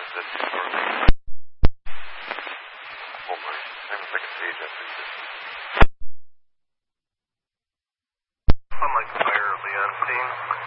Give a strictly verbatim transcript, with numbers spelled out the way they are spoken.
That's sort of... Oh my, I'm a second page after this. I'd like fire Leon scene.